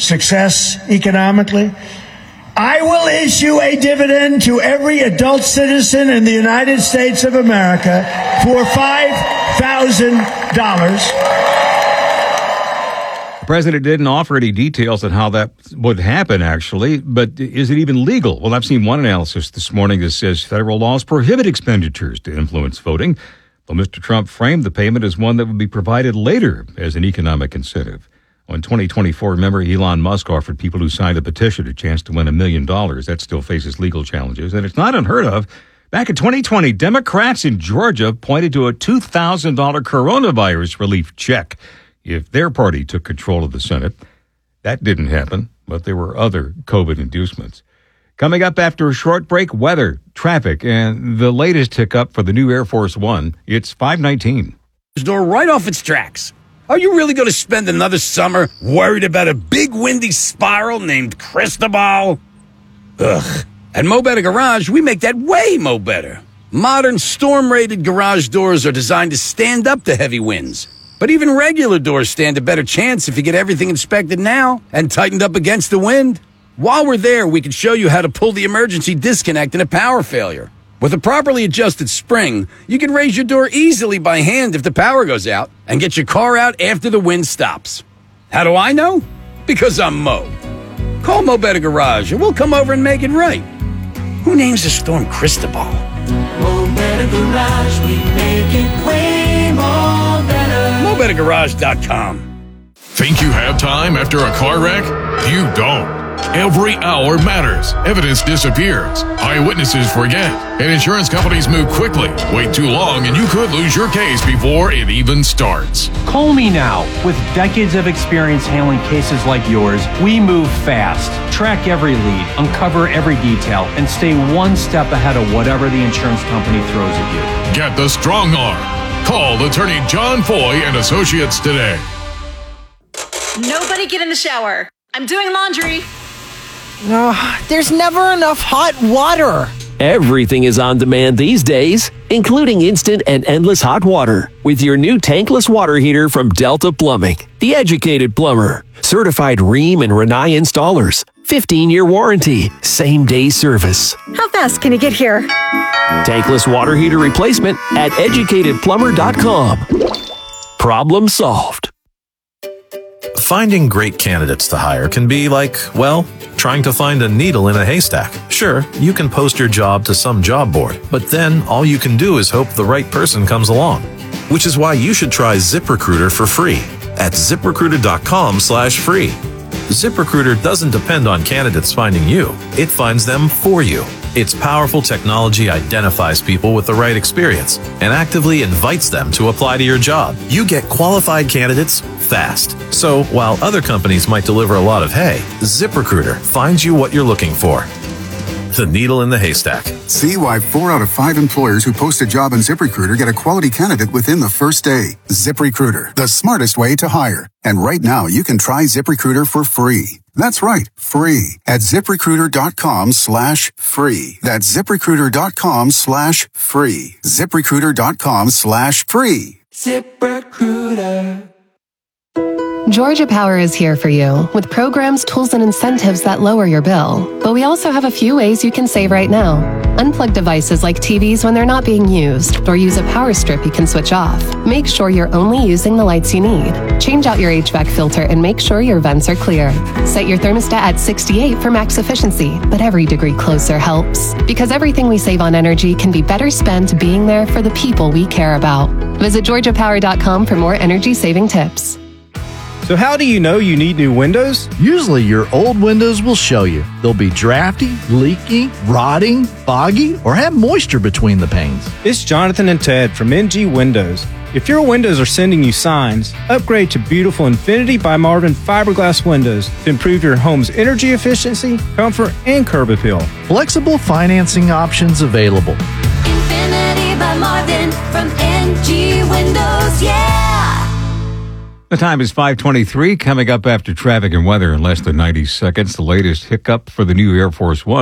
success economically. I will issue a dividend to every adult citizen in the United States of America for $5,000. The president didn't offer any details on how that would happen, actually, but is it even legal? Well, I've seen one analysis this morning that says federal laws prohibit expenditures to influence voting. Well, Mr. Trump framed the payment as one that would be provided later as an economic incentive. In 2024, remember, Elon Musk offered people who signed a petition a chance to win $1 million. That still faces legal challenges, and it's not unheard of. Back in 2020, Democrats in Georgia pointed to a $2,000 coronavirus relief check if their party took control of the Senate. That didn't happen, but there were other COVID inducements. Coming up after a short break, weather, traffic, and the latest hiccup for the new Air Force One. It's 5:19. Door right off its tracks. Are you really going to spend another summer worried about a big windy spiral named Cristobal? Ugh. At Mo Better Garage, we make that way mo better. Modern storm-rated garage doors are designed to stand up to heavy winds. But even regular doors stand a better chance if you get everything inspected now and tightened up against the wind. While we're there, we can show you how to pull the emergency disconnect in a power failure. With a properly adjusted spring, you can raise your door easily by hand if the power goes out and get your car out after the wind stops. How do I know? Because I'm Mo. Call Mo Better Garage and we'll come over and make it right. Who names the storm Cristobal? Mo Better Garage, we make it way more better. MoBetterGarage.com. Think you have time after a car wreck? You don't. Every hour matters. Evidence disappears. Eyewitnesses forget. And insurance companies move quickly. Wait too long and you could lose your case before it even starts. Call me now. With decades of experience handling cases like yours, we move fast, track every lead, uncover every detail, and stay one step ahead of whatever the insurance company throws at you. Get the strong arm. Call attorney John Foy and Associates today. Nobody get in the shower. I'm doing laundry. There's never enough hot water. Everything is on demand these days, including instant and endless hot water. With your new tankless water heater from Delta Plumbing, the educated plumber. Certified Rheem and Rinnai installers. 15-year warranty. Same-day service. How fast can you get here? Tankless water heater replacement at educatedplumber.com. Problem solved. Finding great candidates to hire can be like, well, trying to find a needle in a haystack. Sure, you can post your job to some job board, but then all you can do is hope the right person comes along. Which is why you should try ZipRecruiter for free at ZipRecruiter.com/free. ZipRecruiter doesn't depend on candidates finding you. It finds them for you. Its powerful technology identifies people with the right experience and actively invites them to apply to your job. You get qualified candidates fast. So while other companies might deliver a lot of hay, ZipRecruiter finds you what you're looking for. The needle in the haystack. See why 4 out of 5 employers who post a job on ZipRecruiter get a quality candidate within the first day. ZipRecruiter, the smartest way to hire. And right now, you can try ZipRecruiter for free. That's right, free at ZipRecruiter.com/free. That's ZipRecruiter.com/free. ZipRecruiter.com/free. ZipRecruiter. Georgia Power is here for you with programs, tools, and incentives that lower your bill. But we also have a few ways you can save right now. Unplug devices like TVs when they're not being used, or use a power strip you can switch off. Make sure you're only using the lights you need. Change out your HVAC filter and make sure your vents are clear. Set your thermostat at 68 for max efficiency, but every degree closer helps. Because everything we save on energy can be better spent being there for the people we care about. Visit GeorgiaPower.com for more energy-saving tips. So how do you know you need new windows? Usually your old windows will show you. They'll be drafty, leaky, rotting, foggy, or have moisture between the panes. It's Jonathan and Ted from NG Windows. If your windows are sending you signs, upgrade to beautiful Infinity by Marvin fiberglass windows to improve your home's energy efficiency, comfort, and curb appeal. Flexible financing options available. Infinity by Marvin from NG Windows, yeah! The time is 5:23. Coming up after traffic and weather in less than 90 seconds, the latest hiccup for the new Air Force One.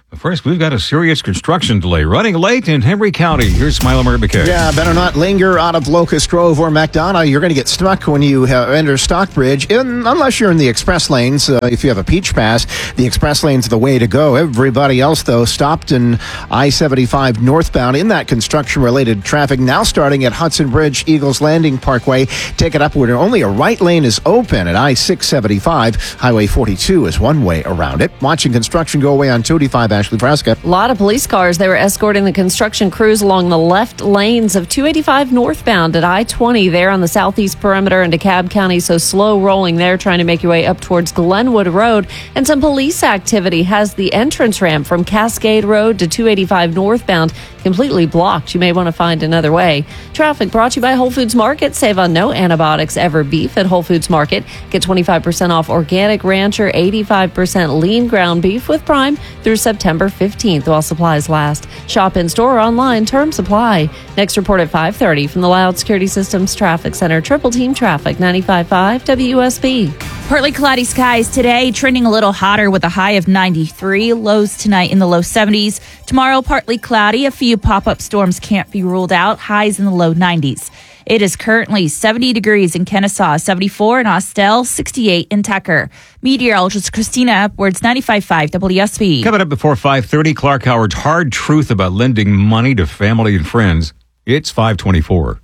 First, we've got a serious construction delay running late in Henry County. Here's Smilo Murray McKay. Yeah, better not linger out of Locust Grove or McDonough. You're going to get stuck when you enter Stockbridge, unless you're in the express lanes. If you have a Peach Pass, the express lane's the way to go. Everybody else, though, stopped in I-75 northbound in that construction-related traffic. Now starting at Hudson Bridge, Eagles Landing Parkway. Take it upward. Only a right lane is open at I-675. Highway 42 is one way around it. Watching construction go away on 285. Ashley Prescott. A lot of police cars. They were escorting the construction crews along the left lanes of 285 northbound at I-20 there on the southeast perimeter into DeKalb County. So slow rolling there, trying to make your way up towards Glenwood Road. And some police activity has the entrance ramp from Cascade Road to 285 northbound completely blocked. You may want to find another way. Traffic brought to you by Whole Foods Market. Save on no antibiotics ever beef at Whole Foods Market. Get 25% off organic rancher, 85% lean ground beef with Prime through September 15th while supplies last. Shop in store or online. Terms apply. Next report at 5:30 from the Loud Security Systems Traffic Center. Triple Team Traffic, 95.5 WSB. Partly cloudy skies today, trending a little hotter with a high of 93. Lows tonight in the low 70s. Tomorrow, partly cloudy. A few pop-up storms can't be ruled out. Highs in the low 90s. It is currently 70 degrees in Kennesaw, 74 in Austell, 68 in Tucker. Meteorologist Christina Upwards, 95.5 WSB. Coming up before 5:30, Clark Howard's hard truth about lending money to family and friends. It's 5:24.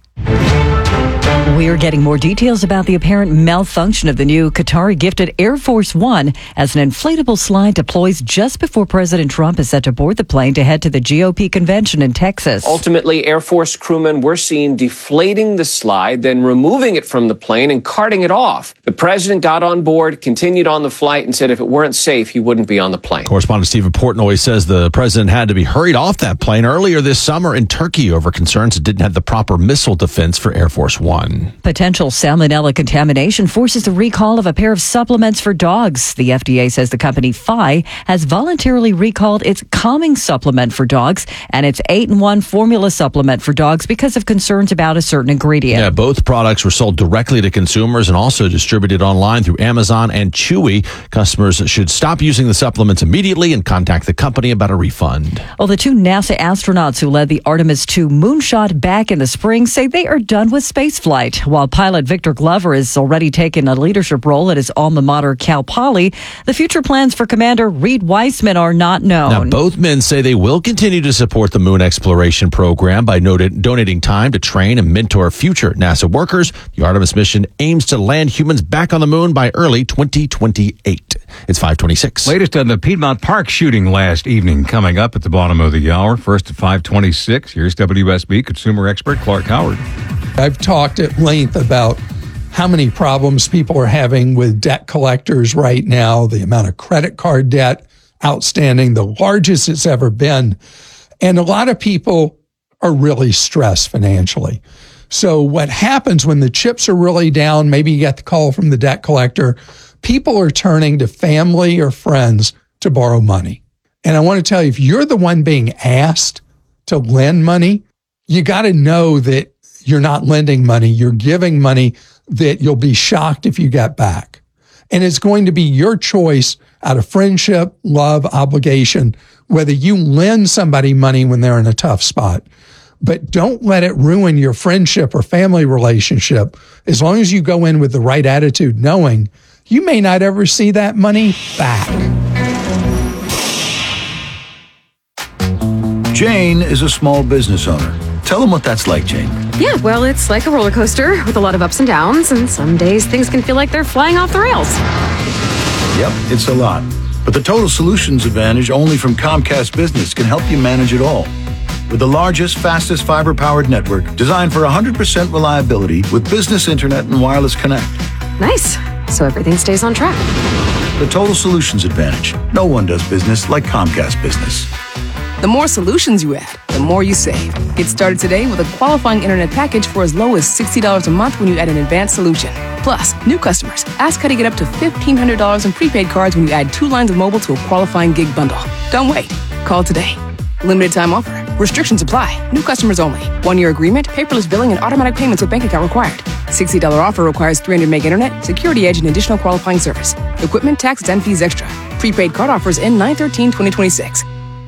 We're getting more details about the apparent malfunction of the new Qatari-gifted Air Force One as an inflatable slide deploys just before President Trump is set to board the plane to head to the GOP convention in Texas. Ultimately, Air Force crewmen were seen deflating the slide, then removing it from the plane and carting it off. The president got on board, continued on the flight, and said if it weren't safe, he wouldn't be on the plane. Correspondent Stephen Portnoy says the president had to be hurried off that plane earlier this summer in Turkey over concerns it didn't have the proper missile defense for Air Force One. Potential salmonella contamination forces the recall of a pair of supplements for dogs. The FDA says the company Phi has voluntarily recalled its calming supplement for dogs and its 8-in-1 formula supplement for dogs because of concerns about a certain ingredient. Yeah, both products were sold directly to consumers and also distributed online through Amazon and Chewy. Customers should stop using the supplements immediately and contact the company about a refund. Well, the two NASA astronauts who led the Artemis II moonshot back in the spring say they are done with spaceflight. While pilot Victor Glover has already taken a leadership role at his alma mater, Cal Poly, the future plans for Commander Reed Weissman are not known. Now, both men say they will continue to support the moon exploration program by donating time to train and mentor future NASA workers. The Artemis mission aims to land humans back on the moon by early 2028. It's 5:26. Latest on the Piedmont Park shooting last evening coming up at the bottom of the hour. First at 5:26. Here's WSB consumer expert Clark Howard. I've talked at length about how many problems people are having with debt collectors right now, the amount of credit card debt outstanding, the largest it's ever been. And a lot of people are really stressed financially. So what happens when the chips are really down, maybe you get the call from the debt collector, people are turning to family or friends to borrow money. And I want to tell you, if you're the one being asked to lend money, you got to know that you're not lending money, you're giving money that you'll be shocked if you get back. And it's going to be your choice out of friendship, love, obligation, whether you lend somebody money when they're in a tough spot. But don't let it ruin your friendship or family relationship. As long as you go in with the right attitude, knowing you may not ever see that money back. Jane is a small business owner. Tell them what that's like, Jane. Yeah, well, it's like a roller coaster with a lot of ups and downs, and some days things can feel like they're flying off the rails. Yep, it's a lot. But the Total Solutions Advantage only from Comcast Business can help you manage it all. With the largest, fastest fiber-powered network designed for 100% reliability with business internet and wireless connect. Nice. So everything stays on track. The Total Solutions Advantage. No one does business like Comcast Business. The more solutions you add, the more you save. Get started today with a qualifying internet package for as low as $60 a month when you add an advanced solution. Plus, new customers, ask how to get up to $1,500 in prepaid cards when you add 2 lines of mobile to a qualifying gig bundle. Don't wait. Call today. Limited time offer. Restrictions apply. New customers only. 1-year agreement, paperless billing, and automatic payments with bank account required. $60 offer requires 300 meg internet, security edge, and additional qualifying service. Equipment, taxes, and fees extra. Prepaid card offers end 9/13/2026.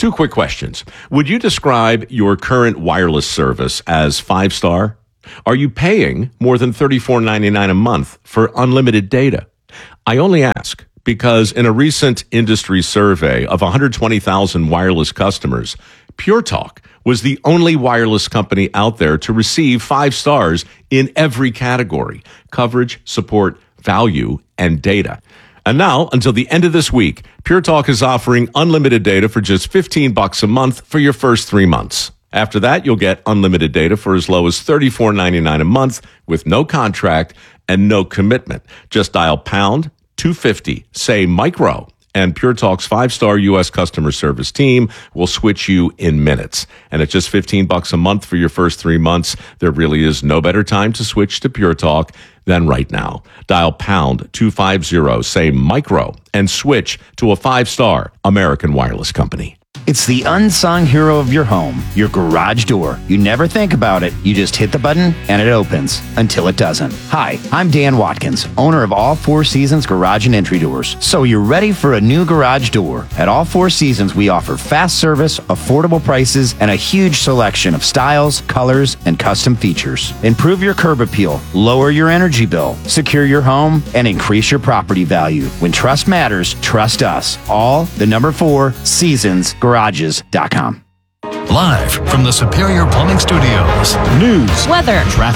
Two quick questions. Would you describe your current wireless service as 5-star? Are you paying more than $34.99 a month for unlimited data? I only ask because in a recent industry survey of 120,000 wireless customers, Pure Talk was the only wireless company out there to receive 5 stars in every category: coverage, support, value, and data. And now, until the end of this week, Pure Talk is offering unlimited data for just $15 a month for your first 3 months. After that, you'll get unlimited data for as low as $34.99 a month with no contract and no commitment. Just dial pound 250, say micro, and Pure Talk's 5-star U.S. customer service team will switch you in minutes. And at just $15 a month for your first 3 months, there really is no better time to switch to Pure Talk than right now. Dial pound 250, say micro, and switch to a 5-star American wireless company. It's the unsung hero of your home, your garage door. You never think about it. You just hit the button and it opens until it doesn't. Hi, I'm Dan Watkins, owner of All Four Seasons Garage and Entry Doors. So you're ready for a new garage door. At All Four Seasons, we offer fast service, affordable prices, and a huge selection of styles, colors, and custom features. Improve your curb appeal, lower your energy bill, secure your home, and increase your property value. When trust matters, trust us. All the number 4 Seasons Garages.com. Live from the Superior Plumbing Studios. News, weather, traffic.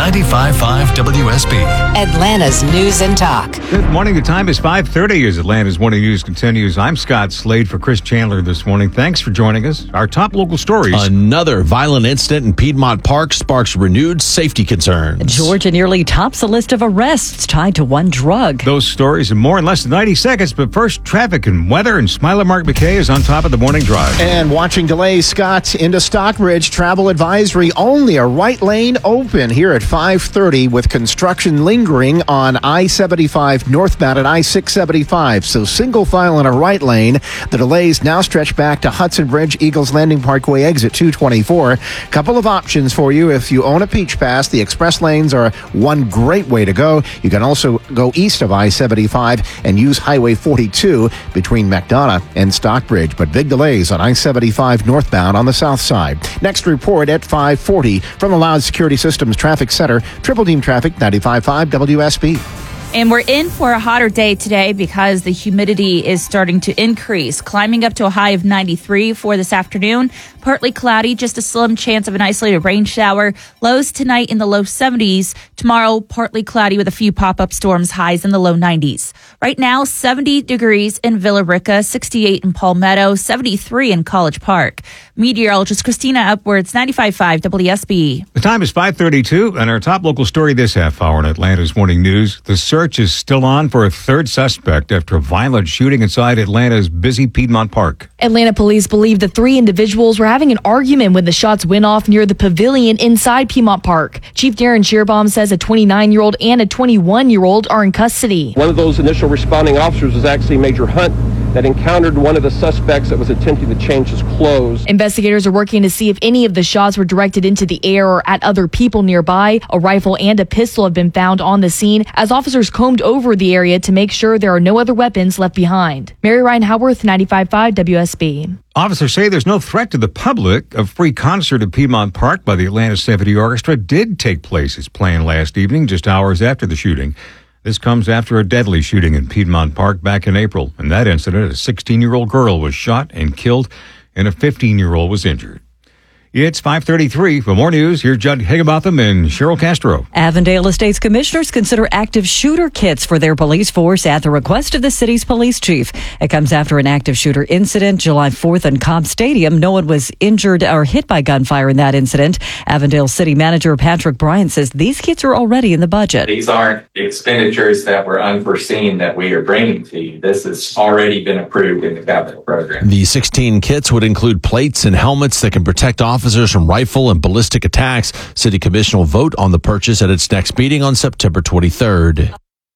95.5 WSB. Atlanta's News and Talk. Good morning. The time is 5:30 as Atlanta's Morning News continues. I'm Scott Slade for Chris Chandler this morning. Thanks for joining us. Our top local stories. Another violent incident in Piedmont Park sparks renewed safety concerns. Georgia nearly tops a list of arrests tied to one drug. Those stories and more in less than 90 seconds. But first, traffic and weather. And Smiler Mark McKay is on top of the morning drive. And watching delays, Scott, into Stockbridge. Travel advisory, only a right lane open here at 5:30 with construction lingering on I-75 northbound at I-675. So single file in a right lane. The delays now stretch back to Hudson Bridge, Eagles Landing Parkway, exit 224. Couple of options for you if you own a Peach Pass. The express lanes are one great way to go. You can also go east of I-75 and use Highway 42 between McDonough and Stockbridge. But big delays on I-75 northbound on the south side. Next report at 5:40 from the Loud Security Systems Traffic Center. Triple Team Traffic, 95.5 WSB. And we're in for a hotter day today because the humidity is starting to increase, climbing up to a high of 93 for this afternoon. Partly cloudy, just a slim chance of an isolated rain shower. Lows tonight in the low 70s. Tomorrow, partly cloudy with a few pop-up storms, highs in the low 90s. Right now, 70 degrees in Villa Rica, 68 in Palmetto, 73 in College Park. Meteorologist Christina Upwards, 95.5 WSB. The time is 5:32, and our top local story this half hour in Atlanta's Morning News. The search is still on for a third suspect after a violent shooting inside Atlanta's busy Piedmont Park. Atlanta police believe the 3 individuals were having an argument when the shots went off near the pavilion inside Piedmont Park. Chief Darren Shearbaum says a 29-year-old and a 21-year-old are in custody. One of those initial responding officers was actually Major Hunt that encountered one of the suspects that was attempting to change his clothes. Investigators are working to see if any of the shots were directed into the air or at other people nearby. A rifle and a pistol have been found on the scene as officers combed over the area to make sure there are no other weapons left behind. Mary Ryan Howarth, 95.5 WSB. Officers say there's no threat to the public. A free concert at Piedmont Park by the Atlanta Symphony Orchestra did take place as planned last evening, just hours after the shooting. This comes after a deadly shooting in Piedmont Park back in April. In that incident, a 16-year-old girl was shot and killed, and a 15-year-old was injured. It's 5:33. For more news, here's Judd Higginbotham and Cheryl Castro. Avondale Estates commissioners consider active shooter kits for their police force at the request of the city's police chief. It comes after an active shooter incident July 4th in Cobb Stadium. No one was injured or hit by gunfire in that incident. Avondale City Manager Patrick Bryant says these kits are already in the budget. These aren't expenditures that were unforeseen that we are bringing to you. This has already been approved in the capital program. The 16 kits would include plates and helmets that can protect officers from rifle and ballistic attacks. City Commission will vote on the purchase at its next meeting on September 23rd.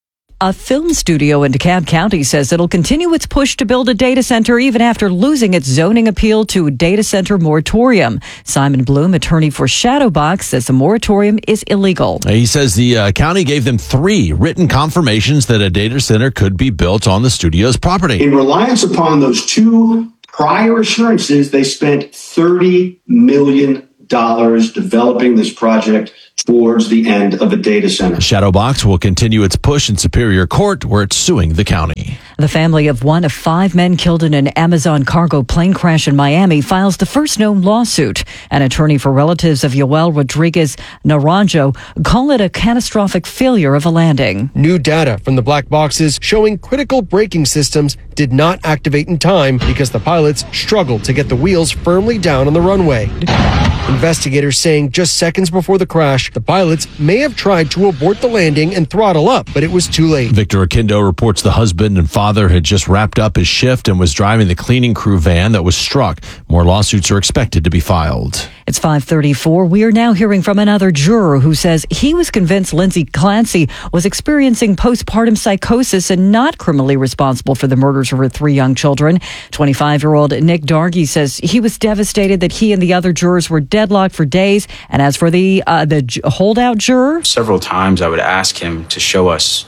A film studio in DeKalb County says it'll continue its push to build a data center even after losing its zoning appeal to a data center moratorium. Simon Bloom, attorney for Shadowbox, says the moratorium is illegal. He says the county gave them 3 written confirmations that a data center could be built on the studio's property. In reliance upon those 2 Prior assurances, they spent $30 million developing this project towards the end of a data center. Shadowbox will continue its push in Superior Court, where it's suing the county. The family of one of 5 men killed in an Amazon cargo plane crash in Miami files the first known lawsuit. An attorney for relatives of Yoel Rodriguez Naranjo call it a catastrophic failure of a landing. New data from the black boxes showing critical braking systems did not activate in time because the pilots struggled to get the wheels firmly down on the runway. Investigators saying just seconds before the crash, the pilots may have tried to abort the landing and throttle up, but it was too late. Victor Akindo reports the husband and father had just wrapped up his shift and was driving the cleaning crew van that was struck. More lawsuits are expected to be filed. It's 5:34. We are now hearing from another juror who says he was convinced Lindsay Clancy was experiencing postpartum psychosis and not criminally responsible for the murders of her 3 young children. 25-year-old Nick Dargy says he was devastated that he and the other jurors were deadlocked for days. And as for the holdout juror, several times I would ask him to show us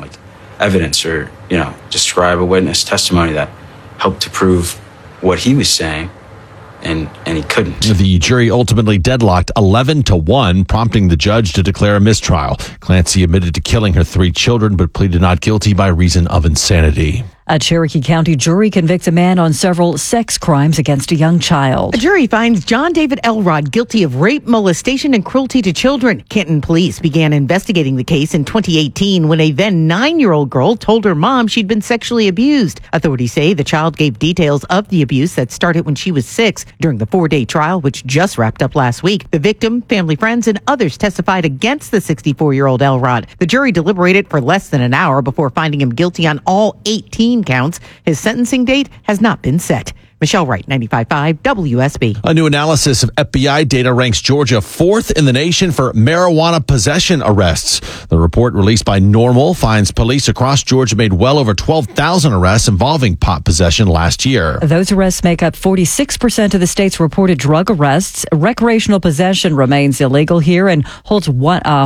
evidence or, describe a witness testimony that helped to prove what he was saying. And he couldn't. The jury ultimately deadlocked 11-1, prompting the judge to declare a mistrial. Clancy admitted to killing her 3 children, but pleaded not guilty by reason of insanity. A Cherokee County jury convicts a man on several sex crimes against a young child. A jury finds John David Elrod guilty of rape, molestation, and cruelty to children. Canton police began investigating the case in 2018 when a then 9-year-old girl told her mom she'd been sexually abused. Authorities say the child gave details of the abuse that started when she was 6. During the 4-day trial, which just wrapped up last week, the victim, family friends, and others testified against the 64-year-old Elrod. The jury deliberated for less than an hour before finding him guilty on all 18 counts. His sentencing date has not been set. Michelle Wright, 95.5 WSB. A new analysis of FBI data ranks Georgia 4th in the nation for marijuana possession arrests. The report released by NORML finds police across Georgia made well over 12,000 arrests involving pot possession last year. Those arrests make up 46% of the state's reported drug arrests. Recreational possession remains illegal here, and holding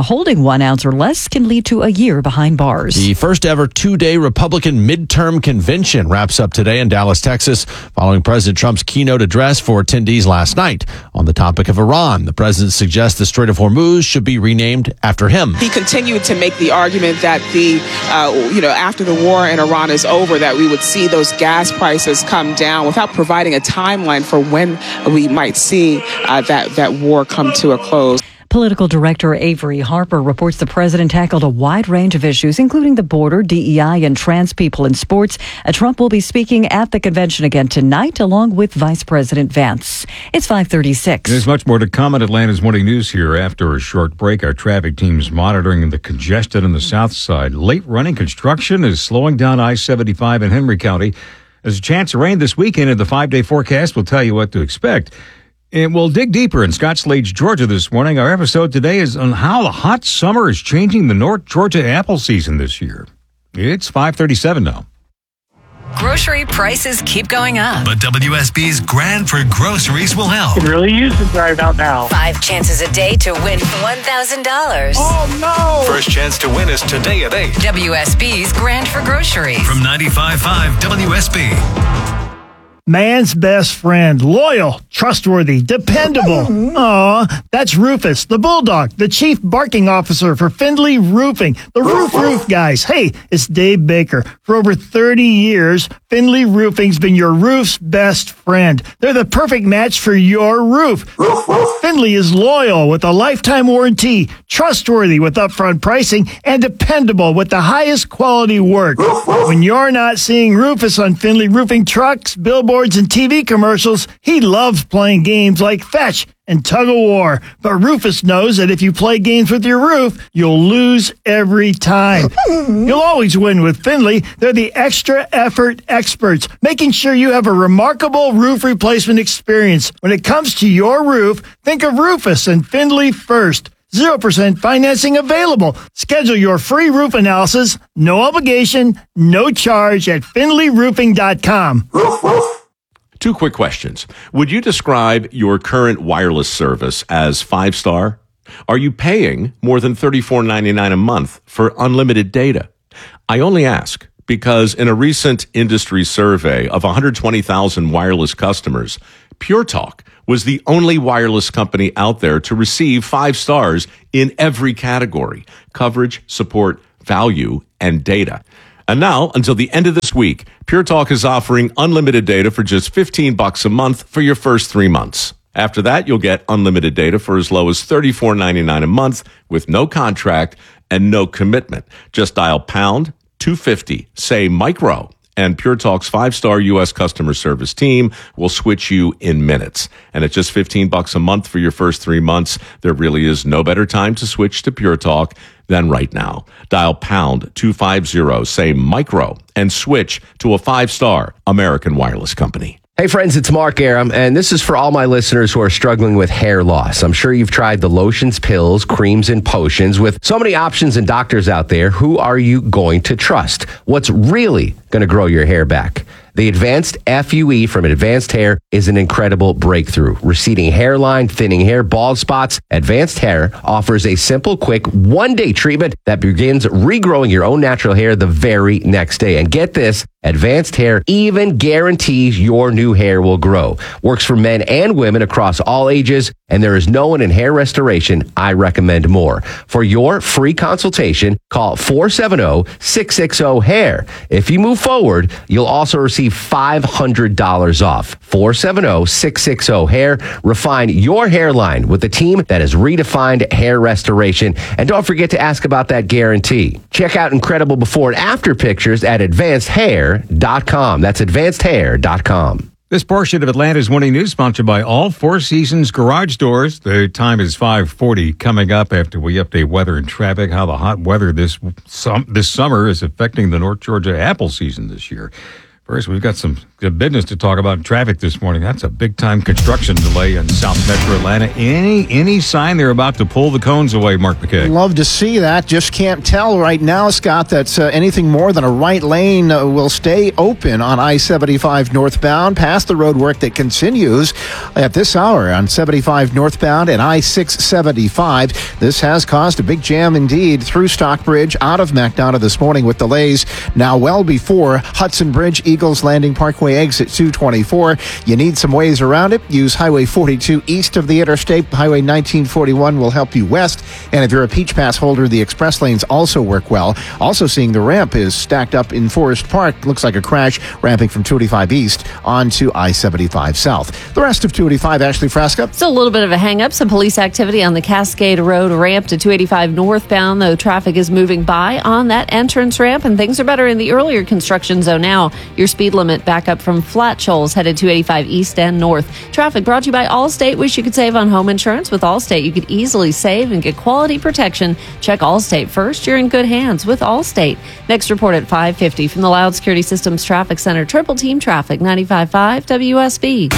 1 ounce or less can lead to a year behind bars. The first ever 2-day Republican midterm convention wraps up today in Dallas, Texas, following President Trump's keynote address for attendees last night. On the topic of Iran, the president suggests the Strait of Hormuz should be renamed after him. He continued to make the argument that after the war in Iran is over, that we would see those gas prices come down without providing a timeline for when we might see that war come to a close. Political director Avery Harper reports the president tackled a wide range of issues, including the border, DEI, and trans people in sports. Trump will be speaking at the convention again tonight, along with Vice President Vance. It's 5:36. There's much more to come at Atlanta's Morning News here after a short break. Our traffic team's monitoring the congestion on the south side. Late running construction is slowing down I-75 in Henry County. There's a chance of rain this weekend, and the 5-day forecast will tell you what to expect. And we'll dig deeper in Scottsdale, Georgia this morning. Our episode today is on how the hot summer is changing the North Georgia apple season this year. It's 5:37 now. Grocery prices keep going up. But WSB's Grand for Groceries will help. It really is right about now. 5 chances a day to win $1,000. Oh, no! First chance to win is today at 8. WSB's Grand for Groceries. From 95.5 WSB. Man's best friend, loyal, trustworthy, dependable. Aw, that's Rufus, the bulldog, the chief barking officer for Findlay Roofing, the roof guys. Hey, it's Dave Baker. For over 30 years, Findlay Roofing's been your roof's best friend. They're the perfect match for your roof. Findlay is loyal with a lifetime warranty, trustworthy with upfront pricing, and dependable with the highest quality work. When you're not seeing Rufus on Findlay Roofing trucks, billboards, and TV commercials, he loves playing games like Fetch and Tug of War. But Rufus knows that if you play games with your roof, you'll lose every time. You'll always win with Findlay. They're the extra effort experts, making sure you have a remarkable roof replacement experience. When it comes to your roof, think of Rufus and Findlay first. 0% financing available. Schedule your free roof analysis, no obligation, no charge at FindlayRoofing.com. 2 quick questions. Would you describe your current wireless service as 5-star? Are you paying more than $34.99 a month for unlimited data? I only ask because in a recent industry survey of 120,000 wireless customers, Pure Talk was the only wireless company out there to receive 5 stars in every category: coverage, support, value, and data. And now, until the end of this week, Pure Talk is offering unlimited data for just $15 a month for your first 3 months. After that, you'll get unlimited data for as low as $34.99 a month with no contract and no commitment. Just dial pound 250, say micro, and Pure Talk's 5-star U.S. customer service team will switch you in minutes. And at just $15 a month for your first 3 months, there really is no better time to switch to Pure Talk than right now. Dial pound 250, say micro, and switch to a 5-star American wireless company. Hey friends, it's Mark Aram, and this is for all my listeners who are struggling with hair loss. I'm sure you've tried the lotions, pills, creams, and potions. With so many options and doctors out there, who are you going to trust? What's really going to grow your hair back? The Advanced FUE from Advanced Hair is an incredible breakthrough. Receding hairline, thinning hair, bald spots, Advanced Hair offers a simple, quick, one-day treatment that begins regrowing your own natural hair the very next day. And get this, Advanced Hair even guarantees your new hair will grow. Works for men and women across all ages, and there is no one in hair restoration I recommend more. For your free consultation, call 470-660-HAIR. If you move forward, you'll also receive $500 off. 470-660-HAIR. Refine your hairline with a team that has redefined hair restoration. And don't forget to ask about that guarantee. Check out incredible before and after pictures at advancedhair.com. That's advancedhair.com. This portion of Atlanta's Morning News sponsored by All Four Seasons Garage Doors. The time is 5:40. Coming up after we update weather and traffic, how the hot weather this summer is affecting the North Georgia apple season this year. First, we've got some good business to talk about in traffic this morning. That's a big-time construction delay in South Metro Atlanta. Any sign they're about to pull the cones away, Mark McKay? Love to see that. Just can't tell right now, Scott, that anything more than a right lane will stay open on I-75 northbound past the road work that continues at this hour on 75 northbound and I-675. This has caused a big jam indeed through Stockbridge out of McDonough this morning with delays now well before Hudson Bridge, Eagles Landing Parkway exit 224. You need some ways around it. Use Highway 42 east of the interstate. Highway 1941 will help you west. And if you're a Peach Pass holder, the express lanes also work well. Also seeing the ramp is stacked up in Forest Park. Looks like a crash ramping from 285 east onto I-75 south. The rest of 285, Ashley Frasca. Still a little bit of a hang-up. Some police activity on the Cascade Road ramp to 285 northbound, though traffic is moving by on that entrance ramp, and things are better in the earlier construction zone now. Your speed limit back up from Flat Shoals headed 285 east and north. Traffic brought to you by Allstate. Wish you could save on home insurance. With Allstate, you could easily save and get quality protection. Check Allstate first. You're in good hands with Allstate. Next report at 5:50 from the Loud Security Systems Traffic Center. Triple Team Traffic, 95.5 WSB.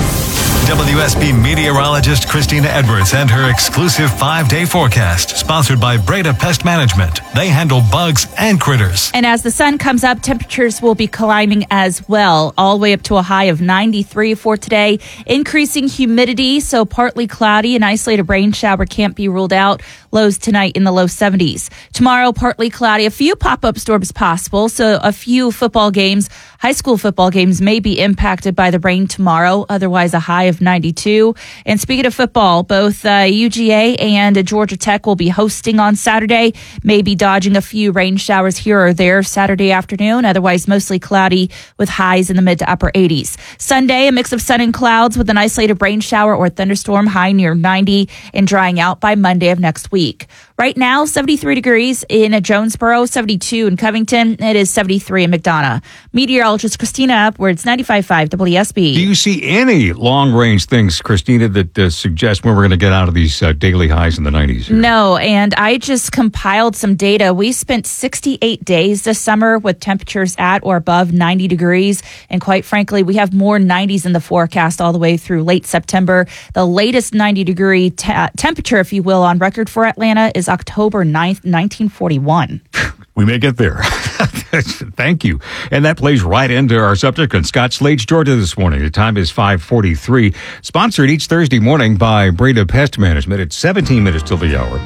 WSB meteorologist Christina Edwards and her exclusive 5-day forecast, sponsored by Breda Pest Management. They handle bugs and critters. And as the sun comes up, temperatures will be climbing as well, all the way up to a high of 93 for today. Increasing humidity, so partly cloudy. An isolated rain shower can't be ruled out. Lows tonight in the low 70s. Tomorrow, partly cloudy. A few pop-up storms possible, so a few football games, high school football games, may be impacted by the rain tomorrow. Otherwise, a high of 92. And speaking of football, both UGA and Georgia Tech will be hosting on Saturday. Maybe dodging a few rain showers here or there Saturday afternoon. Otherwise, mostly cloudy with highs in the mid to upper 80s. Sunday, a mix of sun and clouds with an isolated rain shower or thunderstorm, high near 90, and drying out by Monday of next week. Right now, 73 degrees in Jonesboro, 72 in Covington. It is 73 in McDonough. Meteorologist Christina Edwards, 95.5 WSB. Do you see any long-range things, Christina, that suggest when we're going to get out of these daily highs in the 90s here? No, and I just compiled some data. We spent 68 days this summer with temperatures at or above 90 degrees. And quite frankly, we have more 90s in the forecast all the way through late September. The latest 90-degree temperature, if you will, on record for Atlanta is October 9th, 1941. We may get there. Thank you. And that plays right into our subject on Scott Slade's Georgia this morning. The time is 5:43. Sponsored each Thursday morning by Breda Pest Management. It's 17 minutes till the hour.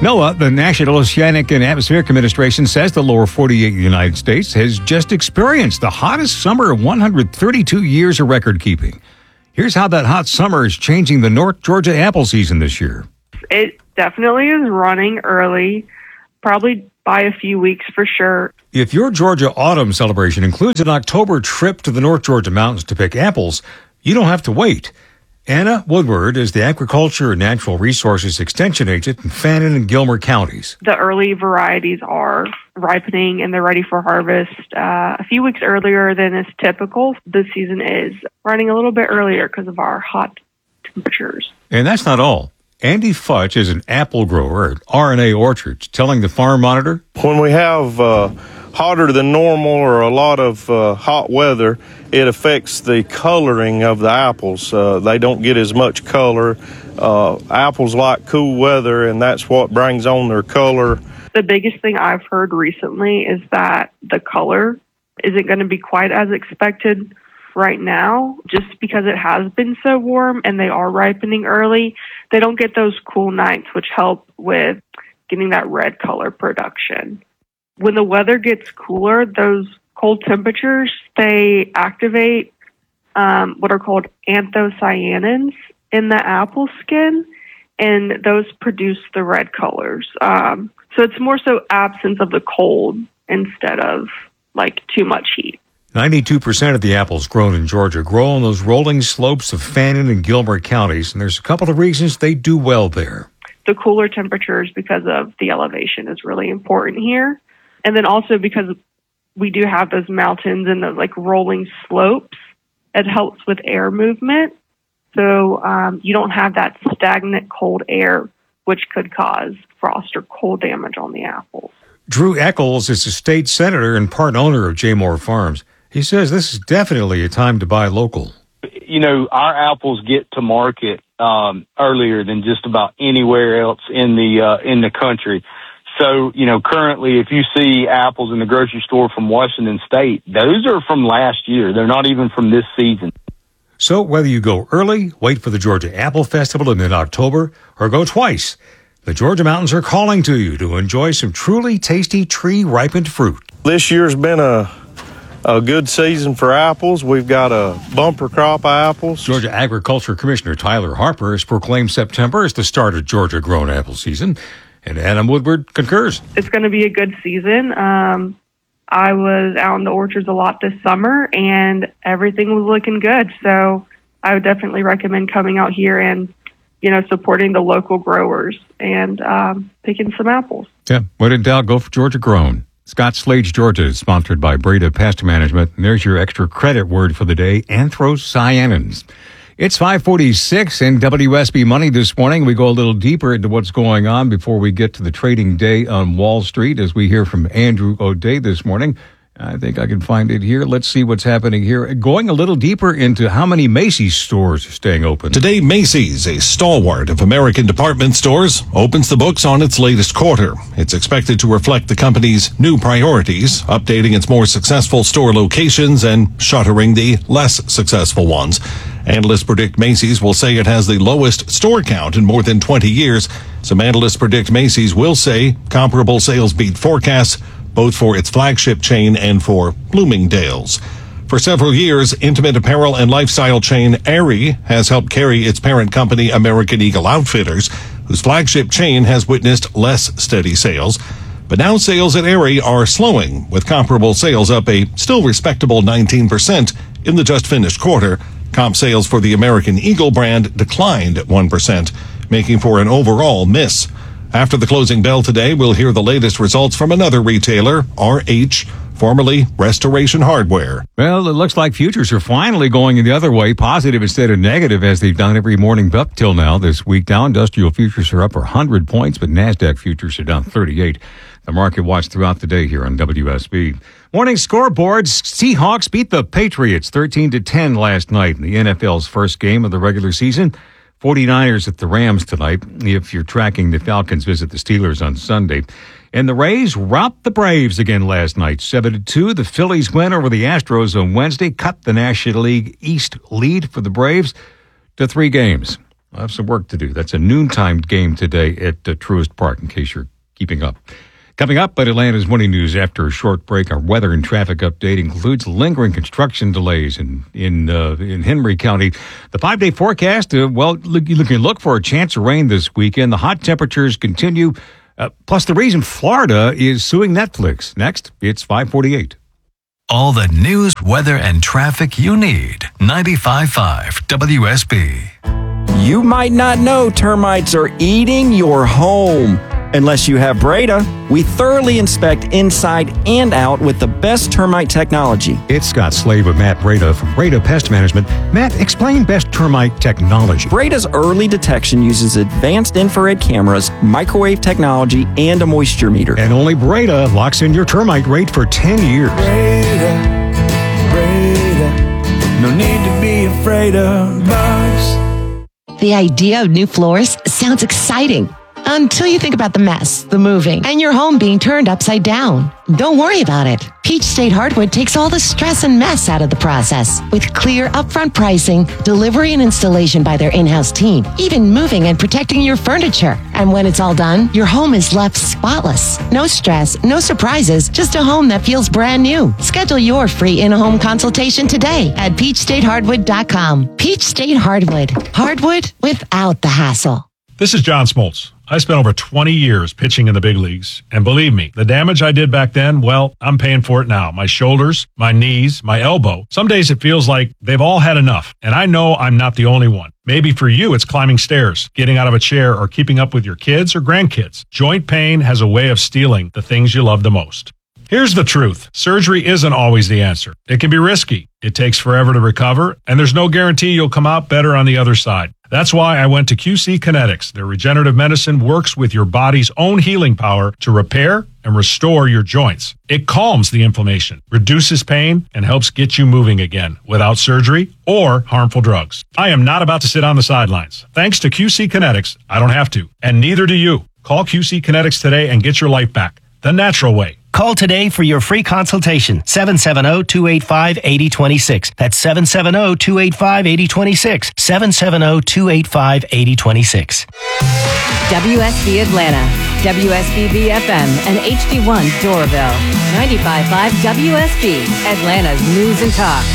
NOAA, the National Oceanic and Atmospheric Administration, says the lower 48 of the United States has just experienced the hottest summer of 132 years of record keeping. Here's how that hot summer is changing the North Georgia apple season this year. It definitely is running early, probably by a few weeks for sure. If your Georgia autumn celebration includes an October trip to the North Georgia mountains to pick apples, you don't have to wait. Anna Woodward is the Agriculture and Natural Resources Extension Agent in Fannin and Gilmer counties. The early varieties are ripening and they're ready for harvest a few weeks earlier than is typical. The season is running a little bit earlier because of our hot temperatures. And that's not all. Andy Futch is an apple grower at RNA Orchards, telling the Farm Monitor, when we have hotter than normal or a lot of hot weather, it affects the coloring of the apples. They don't get as much color. Apples like cool weather, and that's what brings on their color. The biggest thing I've heard recently is that the color isn't going to be quite as expected right now, just because it has been so warm and they are ripening early. They don't get those cool nights, which help with getting that red color production. When the weather gets cooler, those cold temperatures, they activate what are called anthocyanins in the apple skin, and those produce the red colors. So it's more so absence of the cold instead of like too much heat. 92% of the apples grown in Georgia grow on those rolling slopes of Fannin and Gilmer counties, and there's a couple of reasons they do well there. The cooler temperatures because of the elevation is really important here. And then also because we do have those mountains and those like rolling slopes, it helps with air movement. So you don't have that stagnant cold air, which could cause frost or cold damage on the apples. Drew Eccles is a state senator and part owner of Jaymore Farms. He says this is definitely a time to buy local. You know, our apples get to market earlier than just about anywhere else in the country. So, you know, currently if you see apples in the grocery store from Washington State, those are from last year. They're not even from this season. So whether you go early, wait for the Georgia Apple Festival in mid-October, or go twice, the Georgia mountains are calling to you to enjoy some truly tasty tree-ripened fruit. This year's been a good season for apples. We've got a bumper crop of apples. Georgia Agriculture Commissioner Tyler Harper has proclaimed September as the start of Georgia-grown apple season, and Adam Woodward concurs. It's going to be a good season. I was out in the orchards a lot this summer, and everything was looking good. So I would definitely recommend coming out here and, you know, supporting the local growers and picking some apples. Yeah, when in doubt, go for Georgia grown. Scott Slade, Georgia is sponsored by Breda Pest Management. And there's your extra credit word for the day, anthocyanins. It's 5:46 in WSB Money this morning. We go a little deeper into what's going on before we get to the trading day on Wall Street as we hear from Andrew O'Day this morning. I think I can find it here. Let's see what's happening here. Going a little deeper into how many Macy's stores are staying open. Today, Macy's, a stalwart of American department stores, opens the books on its latest quarter. It's expected to reflect the company's new priorities, updating its more successful store locations and shuttering the less successful ones. Analysts predict Macy's will say it has the lowest store count in more than 20 years. Some analysts predict Macy's will say comparable sales beat forecasts, both for its flagship chain and for Bloomingdale's. For several years, intimate apparel and lifestyle chain Aerie has helped carry its parent company American Eagle Outfitters, whose flagship chain has witnessed less steady sales. But now sales at Aerie are slowing, with comparable sales up a still respectable 19% in the just finished quarter. Comp sales for the American Eagle brand declined at 1%, making for an overall miss. After the closing bell today, we'll hear the latest results from another retailer, RH, formerly Restoration Hardware. Well, it looks like futures are finally going the other way, positive instead of negative, as they've done every morning up till now this week. Dow Industrial futures are up 100 points, but NASDAQ futures are down 38. The market watch throughout the day here on WSB. Morning scoreboards. Seahawks beat the Patriots 13-10 last night in the NFL's first game of the regular season. 49ers at the Rams tonight. If you're tracking, the Falcons visit the Steelers on Sunday. And the Rays rout the Braves again last night, 7-2. The Phillies win over the Astros on Wednesday, cut the National League East lead for the Braves to 3 games. We'll have some work to do. That's a noontime game today at Truist Park, in case you're keeping up. Coming up at Atlanta's Morning News after a short break, our weather and traffic update includes lingering construction delays in Henry County. The 5-day forecast, you can look for a chance of rain this weekend. The hot temperatures continue, plus the reason Florida is suing Netflix. Next, it's 5:48. All the news, weather, and traffic you need. 95.5 WSB. You might not know termites are eating your home. Unless you have Breda, we thoroughly inspect inside and out with the best termite technology. It's Scott Slade with Matt Breda from Breda Pest Management. Matt, explain best termite technology. Breda's early detection uses advanced infrared cameras, microwave technology, and a moisture meter. And only Breda locks in your termite rate for 10 years. Breda, no need to be afraid of bugs. The idea of new floors sounds exciting. Until you think about the mess, the moving, and your home being turned upside down. Don't worry about it. Peach State Hardwood takes all the stress and mess out of the process. With clear upfront pricing, delivery and installation by their in-house team, even moving and protecting your furniture. And when it's all done, your home is left spotless. No stress, no surprises, just a home that feels brand new. Schedule your free in-home consultation today at peachstatehardwood.com. Peach State Hardwood. Hardwood without the hassle. This is John Smoltz. I spent over 20 years pitching in the big leagues, and believe me, the damage I did back then, well, I'm paying for it now. My shoulders, my knees, my elbow. Some days it feels like they've all had enough, and I know I'm not the only one. Maybe for you, it's climbing stairs, getting out of a chair, or keeping up with your kids or grandkids. Joint pain has a way of stealing the things you love the most. Here's the truth. Surgery isn't always the answer. It can be risky. It takes forever to recover, and there's no guarantee you'll come out better on the other side. That's why I went to QC Kinetics. Their regenerative medicine works with your body's own healing power to repair and restore your joints. It calms the inflammation, reduces pain, and helps get you moving again without surgery or harmful drugs. I am not about to sit on the sidelines. Thanks to QC Kinetics, I don't have to, and neither do you. Call QC Kinetics today and get your life back the natural way. Call today for your free consultation, 770-285-8026. That's 770-285-8026. 770-285-8026. WSB Atlanta, WSB BFM, and HD1 Doraville. 95.5 WSB, Atlanta's News and Talk.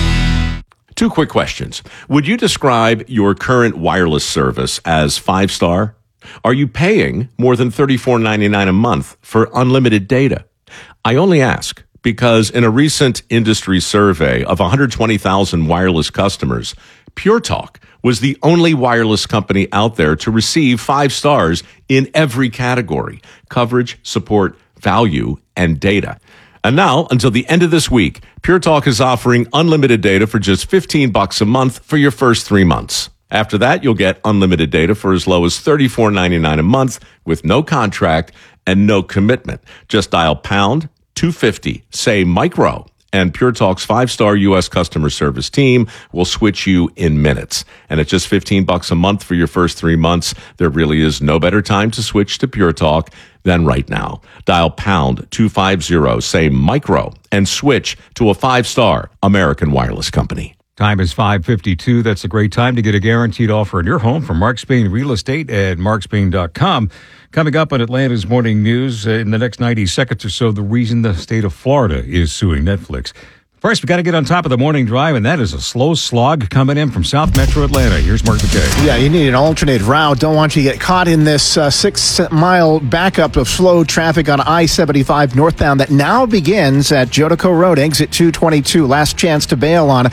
Two quick questions. Would you describe your current wireless service as 5-star? Are you paying more than $34.99 a month for unlimited data? I only ask because in a recent industry survey of 120,000 wireless customers, Pure Talk was the only wireless company out there to receive 5 stars in every category: coverage, support, value, and data. And now, until the end of this week, Pure Talk is offering unlimited data for just $15 a month for your first 3 months. After that, you'll get unlimited data for as low as $34.99 a month with no contract and no commitment. Just dial pound 250, say micro, and Pure Talk's 5-star U.S. customer service team will switch you in minutes. And at just $15 a month for your first 3 months, there really is no better time to switch to Pure Talk than right now. Dial pound 250, say micro, and switch to a 5-star American wireless company. Time is 5:52. That's a great time to get a guaranteed offer in your home from Mark Spain Real Estate at markspain.com. Coming up on Atlanta's Morning News in the next 90 seconds or so, the reason the state of Florida is suing Netflix. First, we got to get on top of the morning drive, and that is a slow slog coming in from South Metro Atlanta. Here's Mark McKay. Yeah, you need an alternate route. Don't want you to get caught in this 6-mile backup of slow traffic on I-75 northbound that now begins at Jodeco Road, exit 222. Last chance to bail on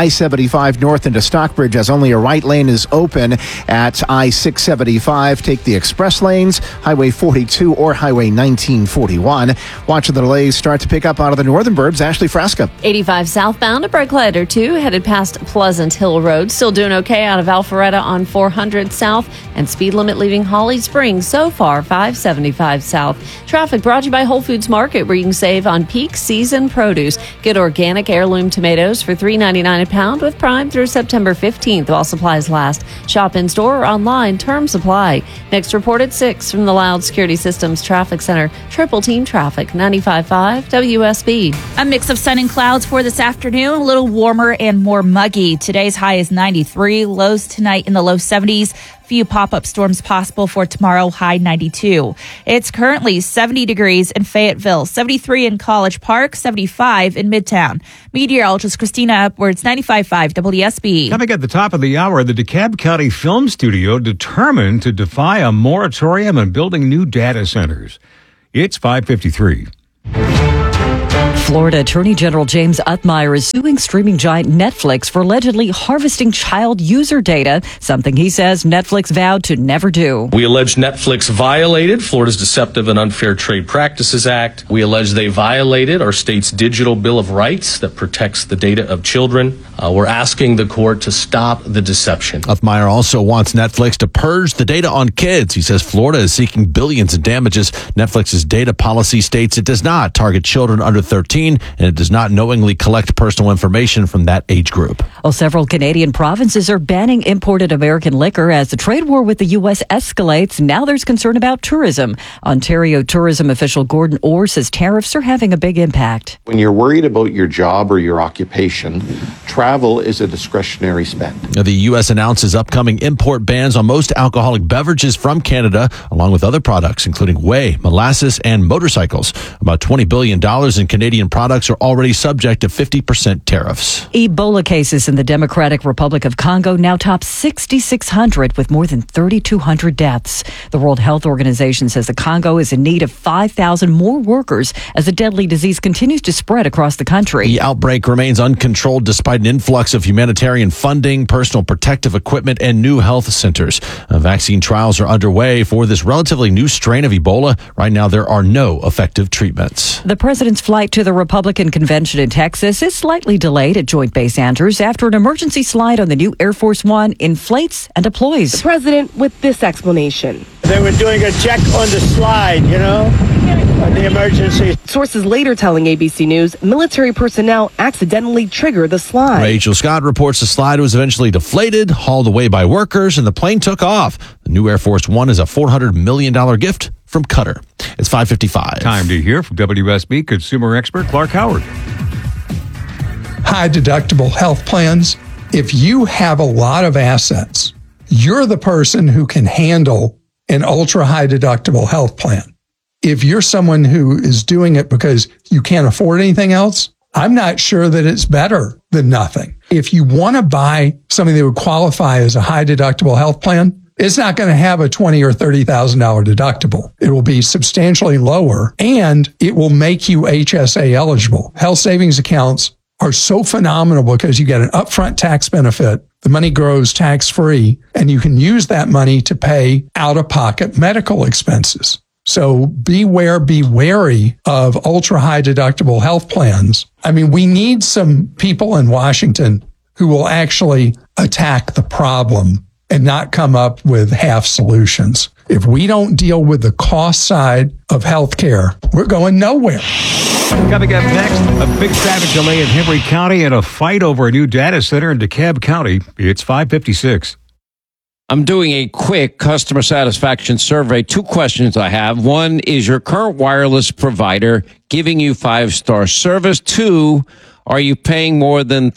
I-75 north into Stockbridge as only a right lane is open at I-675. Take the express lanes, Highway 42 or Highway 1941. Watch the delays start to pick up out of the northern burbs. Ashley Frasca. 85 southbound, a brake light or two, headed past Pleasant Hill Road. Still doing okay out of Alpharetta on 400 south, and speed limit leaving Holly Springs so far 575 south. Traffic brought to you by Whole Foods Market, where you can save on peak season produce. Get organic heirloom tomatoes for $3.99 a pound with Prime through September 15th while supplies last. Shop in store or online, term supply. Next report at 6 from the Loud Security Systems Traffic Center. Triple Team Traffic, 95.5 WSB. A mix of sun and clouds for this afternoon, a little warmer and more muggy. Today's high is 93, lows tonight in the low 70s. Few pop-up storms possible for tomorrow, high 92. It's currently 70 degrees in Fayetteville, 73 in College Park, 75 in Midtown. Meteorologist Christina Edwards, 95.5 WSB. Coming at the top of the hour, the DeKalb County Film Studio determined to defy a moratorium on building new data centers. It's 5:53. Florida Attorney General James Uthmire is suing streaming giant Netflix for allegedly harvesting child user data, something he says Netflix vowed to never do. We allege Netflix violated Florida's Deceptive and Unfair Trade Practices Act. We allege they violated our state's Digital Bill of Rights that protects the data of children. We're asking the court to stop the deception. Uthmire also wants Netflix to purge the data on kids. He says Florida is seeking billions in damages. Netflix's data policy states it does not target children under 13, and it does not knowingly collect personal information from that age group. Well, several Canadian provinces are banning imported American liquor as the trade war with the U.S. escalates. Now there's concern about tourism. Ontario tourism official Gordon Orr says tariffs are having a big impact. When you're worried about your job or your occupation, travel is a discretionary spend. The U.S. announces upcoming import bans on most alcoholic beverages from Canada, along with other products, including whey, molasses, and motorcycles. About $20 billion in Canadian products are already subject to 50% tariffs. Ebola cases in the Democratic Republic of Congo now top 6,600 with more than 3,200 deaths. The World Health Organization says the Congo is in need of 5,000 more workers as the deadly disease continues to spread across the country. The outbreak remains uncontrolled despite an influx of humanitarian funding, personal protective equipment, and new health centers. Vaccine trials are underway for this relatively new strain of Ebola. Right now, there are no effective treatments. The president's flight to the Republican convention in Texas is slightly delayed at Joint Base Andrews after an emergency slide on the new Air Force One inflates and deploys. The president with this explanation. They were doing a check on the slide, on the emergency. Sources later telling ABC News military personnel accidentally triggered the slide. Rachel Scott reports the slide was eventually deflated, hauled away by workers, and the plane took off. The new Air Force One is a $400 million gift from Qatar. It's 5:55. Time to hear from WSB consumer expert Clark Howard. High deductible health plans. If you have a lot of assets, you're the person who can handle an ultra high deductible health plan. If you're someone who is doing it because you can't afford anything else, I'm not sure that it's better than nothing. If you want to buy something that would qualify as a high deductible health plan, it's not going to have a $20,000 or $30,000 deductible. It will be substantially lower, and it will make you HSA eligible. Health savings accounts are so phenomenal because you get an upfront tax benefit. The money grows tax-free, and you can use that money to pay out-of-pocket medical expenses. So be wary of ultra-high deductible health plans. I mean, we need some people in Washington who will actually attack the problem and not come up with half solutions. If we don't deal with the cost side of healthcare, we're going nowhere. Coming up next, a big traffic delay in Henry County and a fight over a new data center in DeKalb County. It's 5:56. I'm doing a quick customer satisfaction survey. 2 questions I have. 1, is your current wireless provider giving you 5-star service? 2, are you paying more than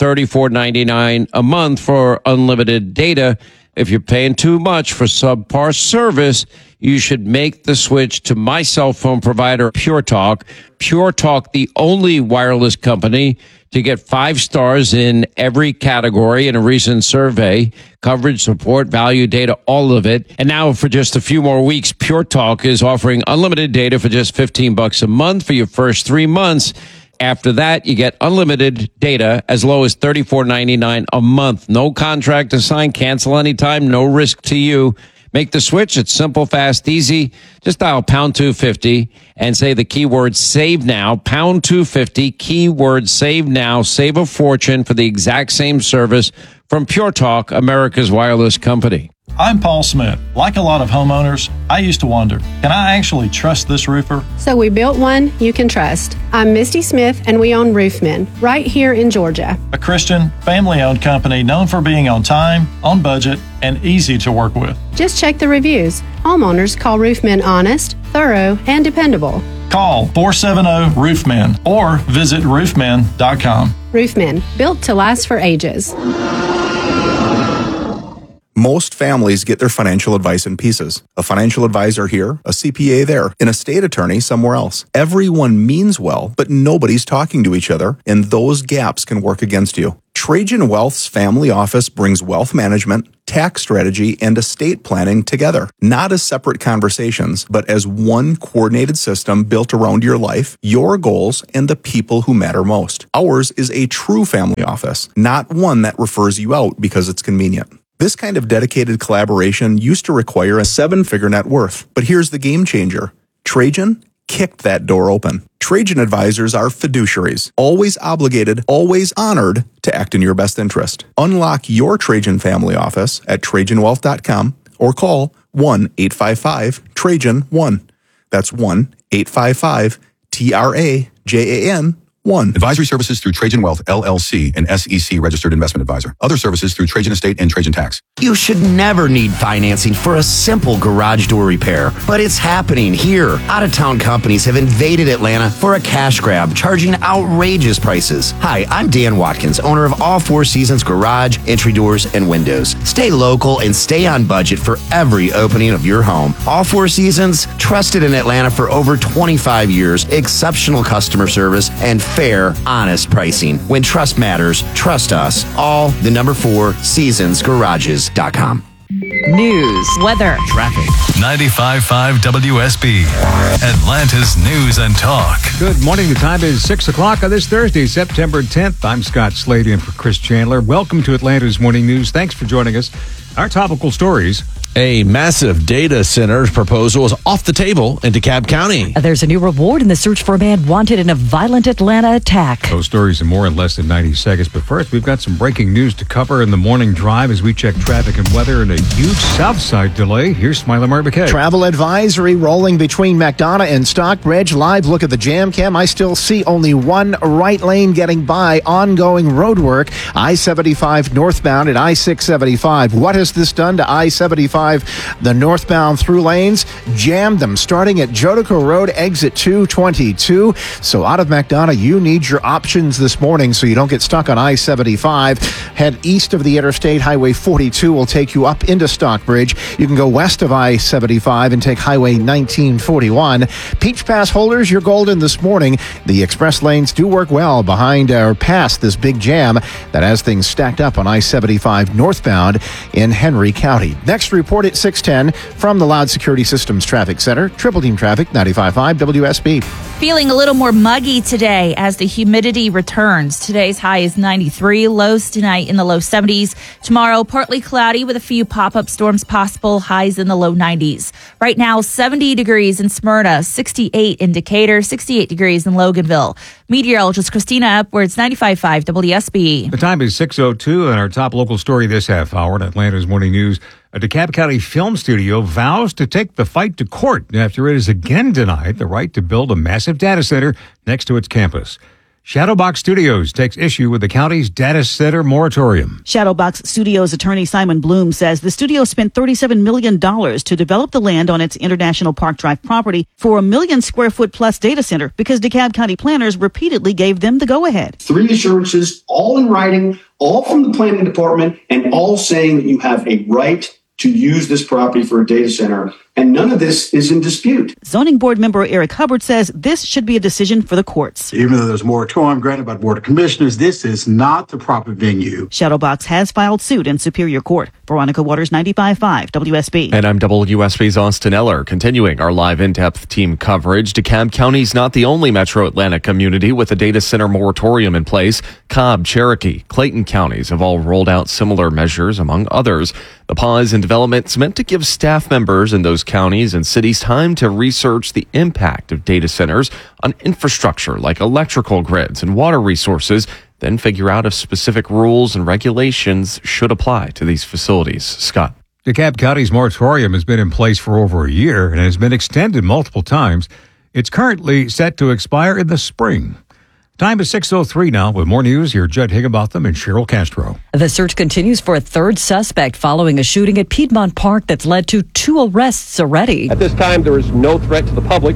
$34.99 a month for unlimited data? If you're paying too much for subpar service, you should make the switch to my cell phone provider, Pure Talk. Pure Talk, the only wireless company to get 5 stars in every category in a recent survey. Coverage, support, value, data, all of it. And now for just a few more weeks, Pure Talk is offering unlimited data for just $15 a month for your first 3 months. After that, you get unlimited data as low as $34.99 a month. No contract to sign, cancel anytime, no risk to you. Make the switch. It's simple, fast, easy. Just dial pound 250 and say the keyword save now. Pound 250, keyword save now. Save a fortune for the exact same service from Pure Talk, America's wireless company. I'm Paul Smith. Like a lot of homeowners, I used to wonder, can I actually trust this roofer? So we built one you can trust. I'm Misty Smith, and we own Roofmen right here in Georgia. A Christian, family-owned company known for being on time, on budget, and easy to work with. Just check the reviews. Homeowners call Roofmen honest, thorough, and dependable. Call 470-ROOFMEN or visit roofmen.com. Roofmen, built to last for ages. Most families get their financial advice in pieces. A financial advisor here, a CPA there, an estate attorney somewhere else. Everyone means well, but nobody's talking to each other, and those gaps can work against you. Trajan Wealth's family office brings wealth management, tax strategy, and estate planning together, not as separate conversations, but as one coordinated system built around your life, your goals, and the people who matter most. Ours is a true family office, not one that refers you out because it's convenient. This kind of dedicated collaboration used to require a 7-figure net worth, but here's the game changer. Trajan kicked that door open. Trajan advisors are fiduciaries, always obligated, always honored to act in your best interest. Unlock your Trajan family office at TrajanWealth.com or call 1-855-TRAJAN-1. That's 1-855-TRAJAN-1. Advisory services through Trajan Wealth, LLC, an SEC registered investment advisor. Other services through Trajan Estate and Trajan Tax. You should never need financing for a simple garage door repair, but it's happening here. Out-of-town companies have invaded Atlanta for a cash grab, charging outrageous prices. Hi, I'm Dan Watkins, owner of All Four Seasons Garage, Entry Doors, and Windows. Stay local and stay on budget for every opening of your home. All Four Seasons, trusted in Atlanta for over 25 years, exceptional customer service, and fair, honest pricing. When trust matters, trust us. All the number 4 seasonsgarages.com. News, weather, traffic. 95.5 WSB, Atlanta's News and Talk. Good morning. The time is 6 o'clock on this Thursday, September 10th. I'm Scott Slade in for Chris Chandler. Welcome to Atlanta's Morning News. Thanks for joining us. Our topical stories. A massive data center proposal is off the table in DeKalb County. There's a new reward in the search for a man wanted in a violent Atlanta attack. Those stories and more in less than 90 seconds. But first, we've got some breaking news to cover in the morning drive as we check traffic and weather and a huge south side delay. Here's Smiley Mark McKay. Travel advisory rolling between McDonough and Stockbridge. Live look at the jam cam. I still see only one right lane getting by. Ongoing road work. I-75 northbound at I-675. What has this done to I-75? The northbound through lanes, jammed them starting at Jodico Road, exit 222. So out of McDonough, you need your options this morning so you don't get stuck on I-75. Head east of the interstate. Highway 42 will take you up into Stockbridge. You can go west of I-75 and take Highway 1941. Peach Pass holders, you're golden this morning. The express lanes do work well behind or past this big jam that has things stacked up on I-75 northbound in Henry County. Next report at 6:10 from the Loud Security Systems Traffic Center. Triple Team Traffic, 95.5 WSB. Feeling a little more muggy today as the humidity returns. Today's high is 93, lows tonight in the low 70s. Tomorrow, partly cloudy with a few pop-up storms possible, highs in the low 90s. Right now, 70 degrees in Smyrna, 68 in Decatur, 68 degrees in Loganville. Meteorologist Christina Upwards, 95.5 WSB. The time is 6:02 and our top local story this half hour in Atlanta's Morning News. A DeKalb County film studio vows to take the fight to court after it is again denied the right to build a massive data center next to its campus. Shadowbox Studios takes issue with the county's data center moratorium. Shadowbox Studios attorney Simon Bloom says the studio spent $37 million to develop the land on its International Park Drive property for a 1 million square foot plus data center because DeKalb County planners repeatedly gave them the go-ahead. 3 assurances, all in writing, all from the planning department, and all saying that you have a right to use this property for a data center, and none of this is in dispute. Zoning board member Eric Hubbard says this should be a decision for the courts. Even though there's a moratorium granted by the Board of Commissioners, this is not the proper venue. Shadowbox has filed suit in Superior Court. Veronica Waters, 95.5 WSB. And I'm WSB's Austin Eller. Continuing our live in-depth team coverage, DeKalb County's not the only metro Atlanta community with a data center moratorium in place. Cobb, Cherokee, Clayton counties have all rolled out similar measures, among others. The pause in development is meant to give staff members in those counties and cities time to research the impact of data centers on infrastructure like electrical grids and water resources, then figure out if specific rules and regulations should apply to these facilities. Scott. DeKalb County's moratorium has been in place for over a year and has been extended multiple times. It's currently set to expire in the spring. Time is 6:03 now. With more news, here Judd Higginbotham and Cheryl Castro. The search continues for a third suspect following a shooting at Piedmont Park that's led to 2 arrests already. At this time, there is no threat to the public.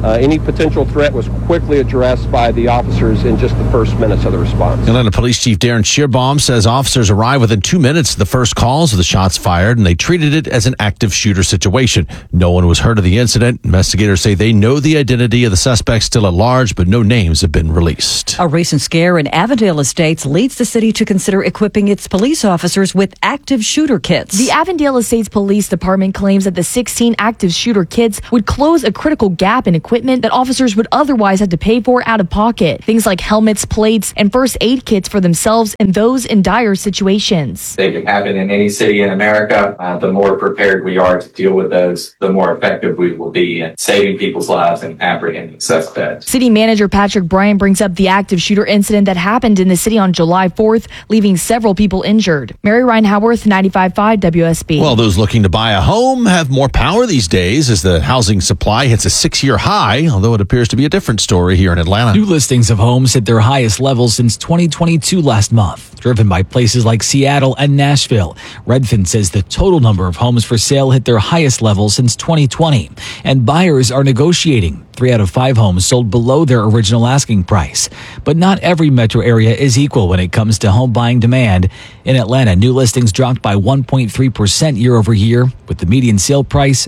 Any potential threat was quickly addressed by the officers in just the first minutes of the response. Atlanta Police Chief Darren Shearbaum says officers arrived within 2 minutes of the first calls of the shots fired, and they treated it as an active shooter situation. No one was hurt of the incident. Investigators say they know the identity of the suspects still at large, but no names have been released. A recent scare in Avondale Estates leads the city to consider equipping its police officers with active shooter kits. The Avondale Estates Police Department claims that the 16 active shooter kits would close a critical gap in equipment that officers would otherwise have to pay for out of pocket. Things like helmets, plates, and first aid kits for themselves and those in dire situations. They can happen in any city in America. The more prepared we are to deal with those, the more effective we will be in saving people's lives and apprehending suspects. City Manager Patrick Bryan brings up the active shooter incident that happened in the city on July 4th, leaving several people injured. Mary Ryan Howarth, 95.5 WSB. Well, those looking to buy a home have more power these days as the housing supply hits a 6-year high, although it appears to be a different story here in Atlanta. New listings of homes hit their highest levels since 2022 last month, driven by places like Seattle and Nashville. Redfin says the total number of homes for sale hit their highest level since 2020, and buyers are negotiating. 3 out of 5 homes sold below their original asking price. But not every metro area is equal when it comes to home buying demand. In Atlanta, new listings dropped by 1.3% year over year, with the median sale price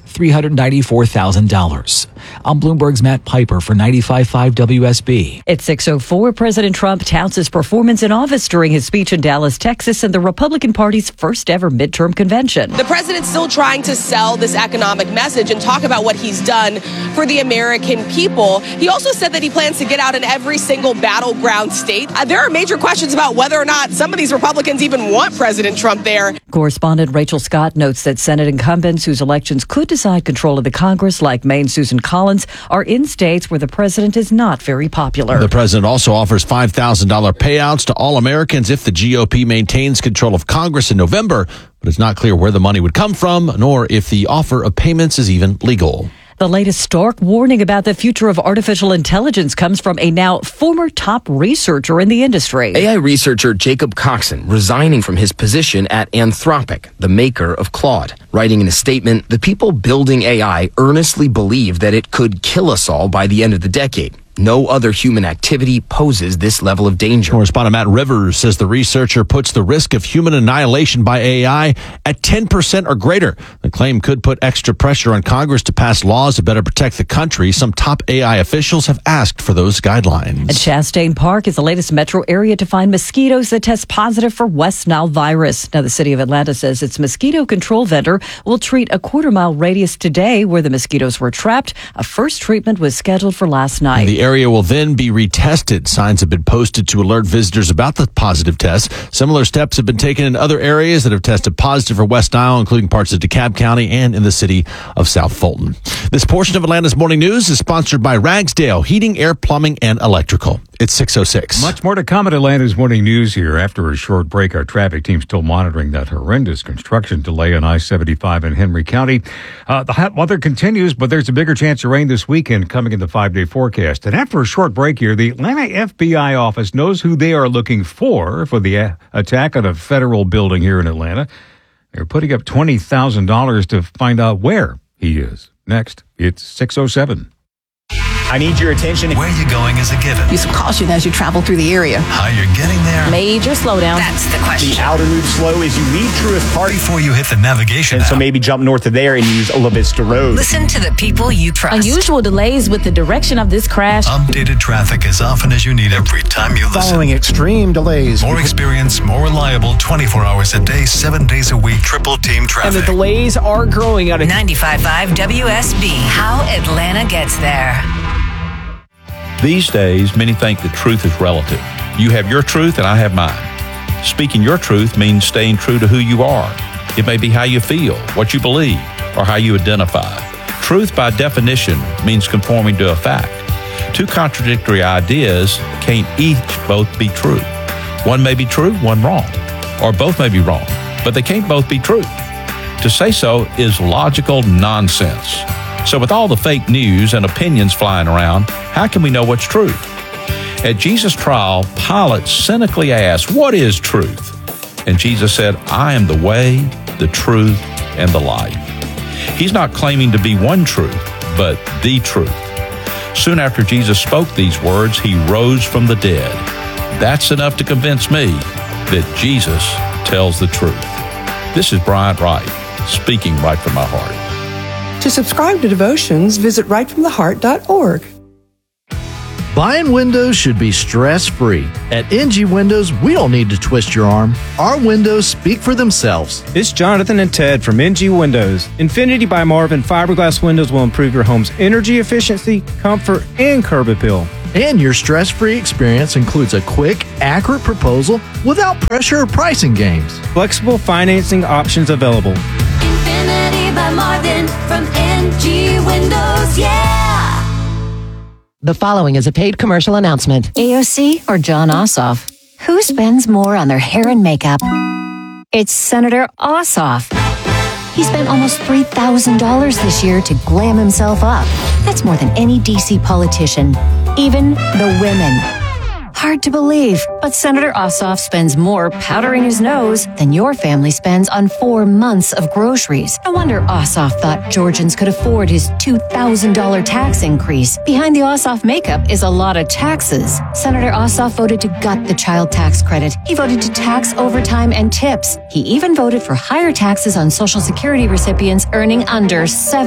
$394,000. I'm Bloomberg's Matt Piper for 95.5 WSB. It's 6:04. President Trump touts his performance in office during his speech in Dallas, Texas, and the Republican Party's first ever midterm convention. The president's still trying to sell this economic message and talk about what he's done for the American people. He also said that he plans to get out in every single battleground state. There are major questions about whether or not some of these Republicans even want President Trump there. Correspondent Rachel Scott notes that Senate incumbents whose elections could decide control of the Congress, like Maine's Susan Collins, are in states where the president is not very popular. The president also offers $5,000 payouts to all Americans if the GOP maintains control of Congress in November, but it's not clear where the money would come from, nor if the offer of payments is even legal. The latest stark warning about the future of artificial intelligence comes from a now former top researcher in the industry. AI researcher Jacob Coxon resigning from his position at Anthropic, the maker of Claude. Writing in a statement, the people building AI earnestly believe that it could kill us all by the end of the decade. No other human activity poses this level of danger. Correspondent Matt Rivers says the researcher puts the risk of human annihilation by AI at 10% or greater. The claim could put extra pressure on Congress to pass laws to better protect the country. Some top AI officials have asked for those guidelines. And Chastain Park is the latest metro area to find mosquitoes that test positive for West Nile virus. Now, the city of Atlanta says its mosquito control vendor will treat a quarter-mile radius today where the mosquitoes were trapped. A first treatment was scheduled for last night. The area will then be retested. Signs have been posted to alert visitors about the positive test. Similar steps have been taken in other areas that have tested positive for West Nile, including parts of DeKalb County and in the city of South Fulton. This portion of Atlanta's Morning News is sponsored by Ragsdale Heating, Air, Plumbing, and Electrical. It's 6:06. Much more to come at Atlanta's Morning News here. After a short break, our traffic team still monitoring that horrendous construction delay on I-75 in Henry County. The hot weather continues, but there's a bigger chance of rain this weekend coming in the 5-day forecast. And after a short break here, the Atlanta FBI office knows who they are looking for the attack on a federal building here in Atlanta. They're putting up $20,000 to find out where he is. Next, it's 6:07. I need your attention. Where you're going is a given. Use some caution as you travel through the area. How you're getting there. Major slowdown. That's the question. The outer loop slow as you leave Truist Park. Before you hit the navigation So maybe jump north of there and use La Vista Road. Listen to the people you trust. Unusual delays with the direction of this crash. Updated traffic as often as you need every time you listen. Following extreme delays. More experience, more reliable, 24 hours a day, 7 days a week, triple team traffic. And the delays are growing out of 95.5 WSB. How Atlanta gets there. These days, many think that truth is relative. You have your truth and I have mine. Speaking your truth means staying true to who you are. It may be how you feel, what you believe, or how you identify. Truth, by definition, means conforming to a fact. Two contradictory ideas can't both be true. One may be true, one wrong. Or both may be wrong, but they can't both be true. To say so is logical nonsense. So with all the fake news and opinions flying around, how can we know what's true? At Jesus' trial, Pilate cynically asked, "What is truth?" And Jesus said, "I am the way, the truth, and the life." He's not claiming to be one truth, but the truth. Soon after Jesus spoke these words, he rose from the dead. That's enough to convince me that Jesus tells the truth. This is Bryant Wright, speaking right from my heart. To subscribe to Devotions, visit rightfromtheheart.org. Buying windows should be stress-free. At NG Windows, we don't need to twist your arm. Our windows speak for themselves. It's Jonathan and Ted from NG Windows. Infinity by Marvin fiberglass windows will improve your home's energy efficiency, comfort, and curb appeal. And your stress-free experience includes a quick, accurate proposal without pressure or pricing games. Flexible financing options available. Infinity by Marvin from NG Windows, yeah! The following is a paid commercial announcement. AOC or John Ossoff? Who spends more on their hair and makeup? It's Senator Ossoff. He spent almost $3,000 this year to glam himself up. That's more than any DC politician, even the women. Hard to believe, but Senator Ossoff spends more powdering his nose than your family spends on 4 months of groceries. No wonder Ossoff thought Georgians could afford his $2,000 tax increase. Behind the Ossoff makeup is a lot of taxes. Senator Ossoff voted to gut the child tax credit. He voted to tax overtime and tips. He even voted for higher taxes on Social Security recipients earning under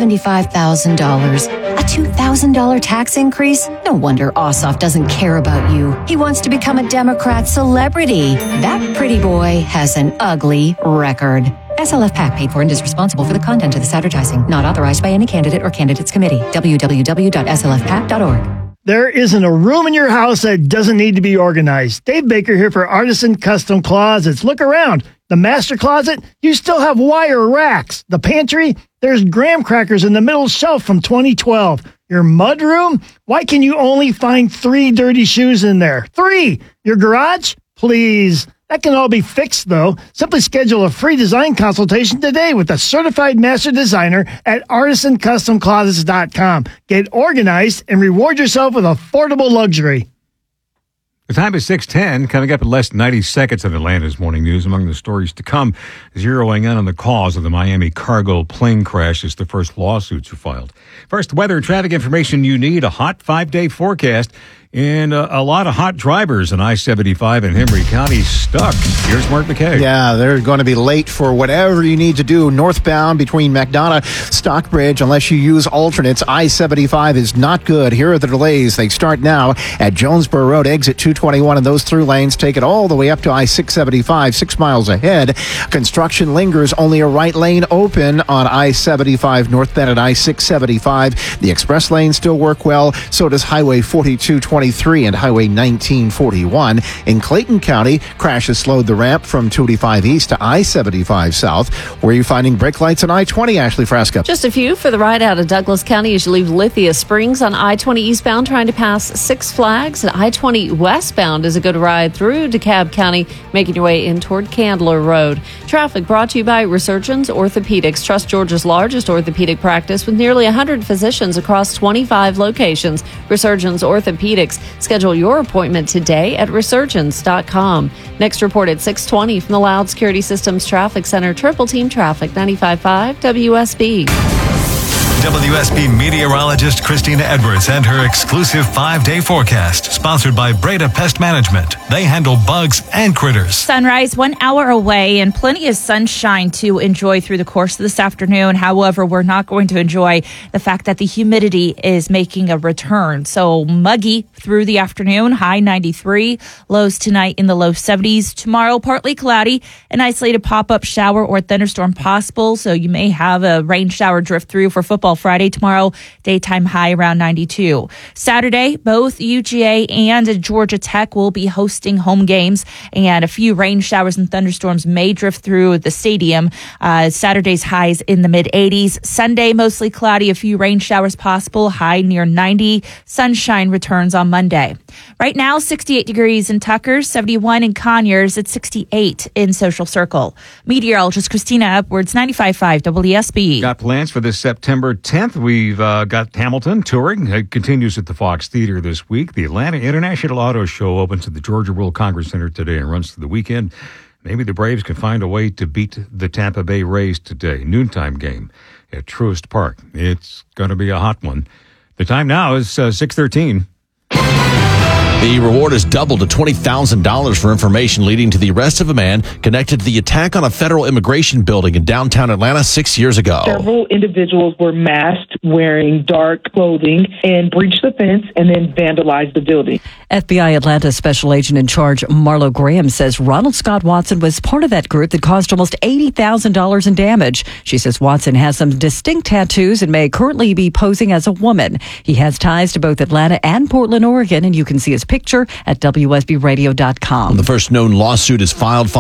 $75,000. A $2,000 tax increase? No wonder Ossoff doesn't care about you. He wants to become a Democrat celebrity. That pretty boy has an ugly record. SLF PAC paid for and is responsible for the content of this advertising. Not authorized by any candidate or candidates committee. www.slfpac.org. There isn't a room in your house that doesn't need to be organized. Dave Baker here for Artisan Custom Closets. Look around. The master closet, you still have wire racks. The pantry, there's graham crackers in the middle shelf from 2012. Your mud room, why can you only find 3 dirty shoes in there? 3! Your garage? Please. That can all be fixed, though. Simply schedule a free design consultation today with a certified master designer at artisancustomclosets.com. Get organized and reward yourself with affordable luxury. The time is 6:10, coming up in less than 90 seconds of Atlanta's Morning News. Among the stories to come, zeroing in on the cause of the Miami cargo plane crash as the first lawsuits are filed. First, weather and traffic information you need, a hot 5-day forecast, and a lot of hot drivers in I-75 in Henry County stuck. Here's Mark McKay. Yeah, they're going to be late for whatever you need to do northbound between McDonough, Stockbridge, unless you use alternates. I-75 is not good. Here are the delays. They start now at Jonesboro Road, exit 221, and those through lanes take it all the way up to I-675, 6 miles ahead. Construction lingers, only a right lane open on I-75 northbound at I-675. The express lanes still work well. So does Highway 4223 and Highway 1941. In Clayton County, crashes slowed the ramp from 285 east to I-75 south. Where are you finding brake lights on I-20, Ashley Fresca? Just a few for the ride out of Douglas County as you leave Lithia Springs on I-20 eastbound, trying to pass Six Flags. And I-20 westbound is a good ride through DeKalb County, making your way in toward Candler Road. Traffic brought to you by Resurgence Orthopedics. Trust Georgia's largest orthopedic practice with nearly 100 physicians across 25 locations. Resurgence Orthopedics. Schedule your appointment today at resurgence.com. Next report at 6:20 from the Loud Security Systems Traffic Center. Triple Team Traffic, 95.5 WSB. WSB meteorologist Christina Edwards and her exclusive 5-day forecast, sponsored by Breda Pest Management. They handle bugs and critters. Sunrise 1 hour away and plenty of sunshine to enjoy through the course of this afternoon. However, we're not going to enjoy the fact that the humidity is making a return. So muggy through the afternoon, high 93, lows tonight in the low 70s. Tomorrow, partly cloudy, an isolated pop-up shower or thunderstorm possible. So you may have a rain shower drift through for football Friday. Tomorrow, daytime high around 92. Saturday, both UGA and Georgia Tech will be hosting home games, and a few rain showers and thunderstorms may drift through the stadium. Saturday's highs in the mid-80s. Sunday, mostly cloudy, a few rain showers possible, high near 90. Sunshine returns on Monday. Right now, 68 degrees in Tucker, 71 in Conyers, it's 68 in Social Circle. Meteorologist Christina Edwards, 95.5 WSB. Got plans for this September 10th. We've got Hamilton touring. It continues at the Fox Theater this week. The Atlanta International Auto Show opens at the Georgia World Congress Center today and runs through the weekend. Maybe the Braves can find a way to beat the Tampa Bay Rays today. Noontime game at Truist Park. It's going to be a hot one. The time now is 6:13. The reward is doubled to $20,000 for information leading to the arrest of a man connected to the attack on a federal immigration building in downtown Atlanta 6 years ago. Several individuals were masked, wearing dark clothing, and breached the fence and then vandalized the building. FBI Atlanta Special Agent in Charge Marlo Graham says Ronald Scott Watson was part of that group that caused almost $80,000 in damage. She says Watson has some distinct tattoos and may currently be posing as a woman. He has ties to both Atlanta and Portland, Oregon, and you can see his picture at WSBradio.com. The first known lawsuit is filed